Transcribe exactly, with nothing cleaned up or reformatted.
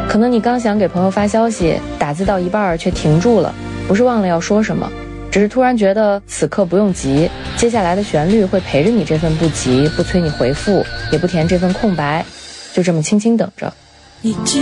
可能你刚想给朋友发消息，打字到一半却停住了，不是忘了要说什么，只是突然觉得此刻不用急，接下来的旋律会陪着你这份不急，不催你回复，也不填这份空白，就这么轻轻等着。